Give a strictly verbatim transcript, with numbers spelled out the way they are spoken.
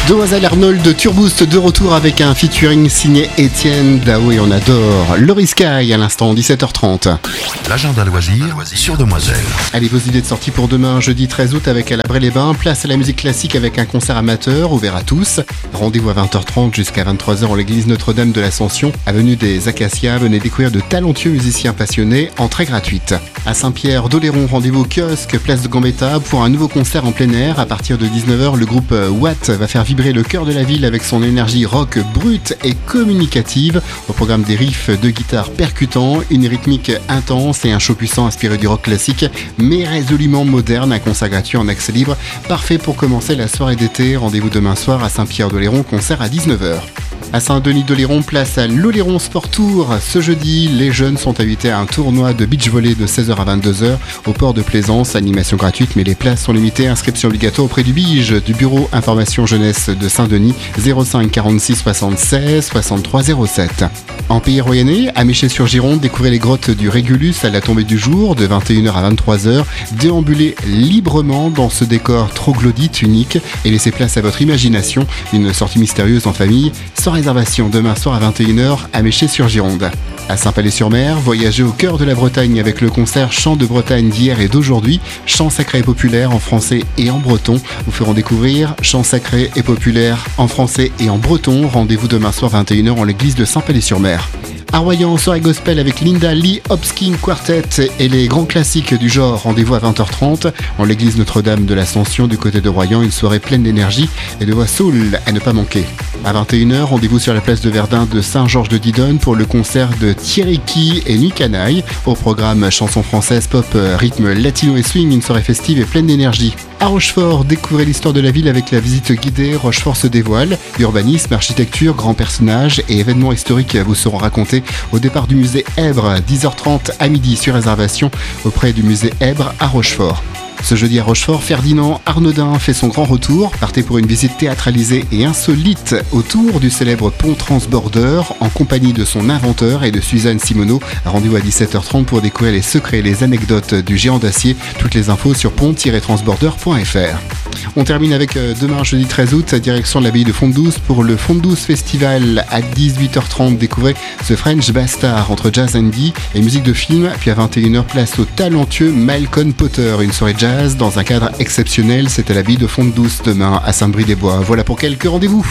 Demoiselle Arnold de Turboost de retour avec un featuring signé Étienne Dao et on adore Laurie Sky à l'instant dix-sept heures trente. L'agenda loisir sur Demoiselle. Allez, vos idées de sortie pour demain jeudi treize août avec à la Bray-les-Bains. Place à la musique classique avec un concert amateur ouvert à tous. Rendez-vous à vingt heures trente jusqu'à vingt-trois heures en l'église Notre-Dame de l'Ascension, avenue des Acacias. Venez découvrir de talentueux musiciens passionnés, entrée gratuite. À Saint-Pierre-d'Oléron, rendez-vous au kiosque place de Gambetta pour un nouveau concert en plein air. À partir de dix-neuf heures, le groupe Watt va faire vibrer le cœur de la ville avec son énergie rock brute et communicative. Au programme des riffs de guitare percutants, une rythmique intense et un show puissant inspiré du rock classique mais résolument moderne. Un concert gratuit en accès libre, parfait pour commencer la soirée d'été. Rendez-vous demain soir à Saint-Pierre-d'Oléron, concert à dix-neuf heures. À Saint-Denis-d'Oléron, place à l'Oléron Sport Tour. Ce jeudi, les jeunes sont invités à un tournoi de beach volley de seize heures à vingt-deux heures au port de Plaisance. Animation gratuite, mais les places sont limitées. Inscription obligatoire auprès du Bige, du bureau information jeunesse de Saint-Denis, zéro cinq quarante-six soixante-seize soixante-trois zéro sept. En Pays Royannais, à Méché-sur-Gironde, découvrez les grottes du Régulus à la tombée du jour de vingt et une heures à vingt-trois heures. Déambulez librement dans ce décor troglodyte unique et laissez place à votre imagination. Une sortie mystérieuse en famille, sans réservation demain soir à vingt et une heures à Méché-sur-Gironde. À Saint-Palais-sur-Mer, voyagez au cœur de la Bretagne avec le concert Chants de Bretagne d'hier et d'aujourd'hui. Chants sacrés et populaires en français et en breton vous feront découvrir chants sacrés et populaires en français et en breton. Rendez-vous demain soir vingt et une heures en l'église de Saint-Palais-sur-Mer. À Royan, soirée gospel avec Linda Lee Hopkins Quartet et les grands classiques du genre. Rendez-vous à vingt heures trente en l'église Notre-Dame de l'Ascension du côté de Royan. Une soirée pleine d'énergie et de voix soul à ne pas manquer. À vingt et une heures, rendez-vous sur la place de Verdun de Saint-Georges-de-Didonne pour le concert de Thierry Key et Nuit Canaille. Au programme chansons françaises, pop, rythme latino et swing, une soirée festive et pleine d'énergie. À Rochefort, découvrez l'histoire de la ville avec la visite guidée. Rochefort se dévoile. Urbanisme, architecture, grands personnages et événements historiques vous seront racontés au départ du musée Èbre, dix heures trente à midi sur réservation auprès du musée Èbre à Rochefort. Ce jeudi à Rochefort, Ferdinand Arnaudin fait son grand retour. Partez pour une visite théâtralisée et insolite autour du célèbre pont Transborder en compagnie de son inventeur et de Suzanne Simoneau. Rendez-vous à dix-sept heures trente pour découvrir les secrets et les anecdotes du géant d'acier. Toutes les infos sur pont tiret transborder point f r. On termine avec euh, demain jeudi treize août, direction de l'abbaye de Fontdouze pour le Fontdouze Festival à dix-huit heures trente. Découvrez ce French Bastard entre jazz indie et musique de film. Puis à vingt et une heures, place au talentueux Malcolm Potter, une soirée jazz dans un cadre exceptionnel. C'est à l'abbaye de Fontdouze demain à Saint-Brie-des-Bois. Voilà pour quelques rendez-vous.